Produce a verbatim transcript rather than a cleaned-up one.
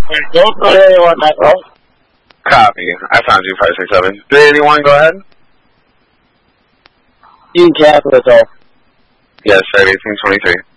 Don't go to anyone that way. Copy. I found you, five six seven. Did anyone go ahead? You can cancel it, though. Yes, sir, eighteen twenty-three.